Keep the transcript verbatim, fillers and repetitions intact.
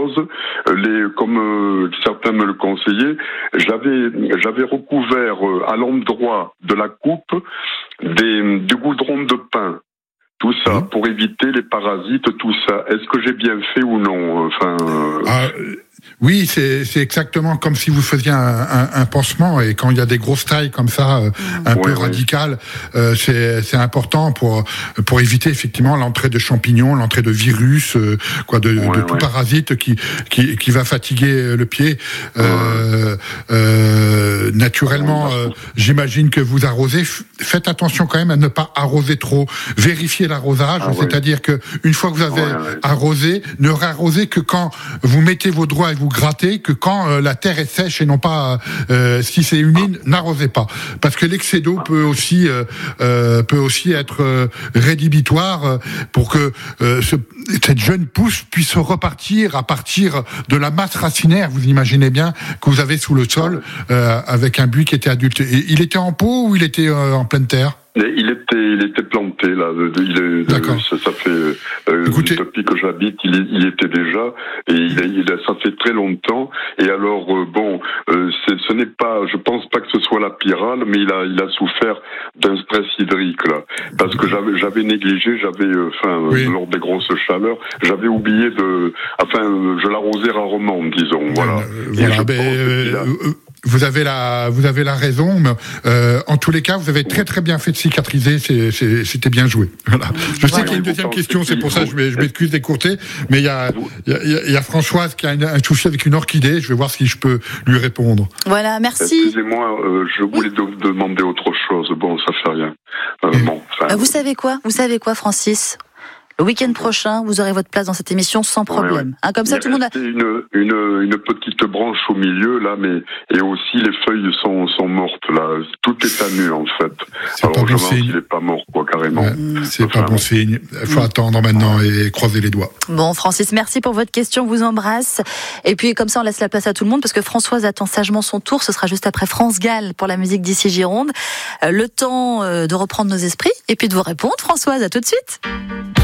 chose. Les, comme euh, certains me le conseillaient, j'avais, j'avais recouvert euh, à l'endroit de la coupe des, du goudron de pain. Tout ça, mmh. pour éviter les parasites, tout ça. Est-ce que j'ai bien fait ou non? Enfin. Euh... Ah, oui, c'est, c'est exactement comme si vous faisiez un, un, un pansement, et quand il y a des grosses tailles comme ça, euh, un ouais, peu ouais. radicales, euh, c'est, c'est important pour pour éviter effectivement l'entrée de champignons, l'entrée de virus, euh, quoi, de, ouais, de tout ouais. parasite qui qui qui va fatiguer le pied. Euh, ouais. euh, naturellement, euh, j'imagine que vous arrosez. Faites attention quand même à ne pas arroser trop. Vérifiez l'arrosage, ah, c'est-à-dire ouais. que une fois que vous avez ouais, ouais. arrosé, ne réarrosez que quand vous mettez vos doigts et vous grattez, que quand euh, la terre est sèche et non pas euh, si c'est humide, n'arrosez pas, parce que l'excès d'eau peut aussi euh, euh, peut aussi être euh, rédhibitoire euh, pour que euh, ce, cette jeune pousse puisse repartir à partir de la masse racinaire. Vous imaginez bien que vous avez sous le sol euh, avec un buis qui était adulte. Et il était en pot ou il était euh, en pleine terre? Il était, il était planté là. Il est, D'accord. Ça, ça fait euh, Écoutez, depuis que j'habite, il, est, il était déjà et il, il ça fait très longtemps. Et alors euh, bon, euh, c'est, ce n'est pas, je pense pas que ce soit la pyrale, mais il a, il a souffert d'un stress hydrique là, parce que j'avais, j'avais négligé, j'avais, enfin, euh, oui. lors des grosses chaleurs, j'avais oublié de, enfin, euh, je l'arrosais rarement, disons, voilà. Euh, voilà, ben, euh, vous avez la, vous avez la raison. Mais, euh, en tous les cas, vous avez très très bien fait de cicatriser. C'est, c'est, c'était bien joué. Voilà. Je sais qu'il y a une deuxième question, c'est pour ça que je m'excuse d'écourter. Mais il y a, il y a, il y a Françoise qui a un souci avec une orchidée. Je vais voir si je peux lui répondre. Voilà, merci. Excusez-moi, euh, je voulais oui. de, demander autre chose. Bon, ça fait rien. Euh, bon, enfin, vous savez quoi Vous savez quoi, Francis? Le week-end prochain, vous aurez votre place dans cette émission sans problème. Ouais, ouais. Hein, comme ça, il tout le monde a... une, une, une petite branche au milieu, là, mais, et aussi les feuilles sont, sont mortes, là. Tout est à nu, en fait. C'est Alors, pas je bon pense signe. qu'il n'est pas mort, quoi, carrément. Ouais, c'est enfin, pas bon signe. Il faut mmh. attendre maintenant et croiser les doigts. Bon, Francis, merci pour votre question. On vous embrasse. Et puis, comme ça, on laisse la place à tout le monde parce que Françoise attend sagement son tour. Ce sera juste après France Gall pour la musique d'ici Gironde. Euh, le temps euh, de reprendre nos esprits et puis de vous répondre. Françoise, à tout de suite.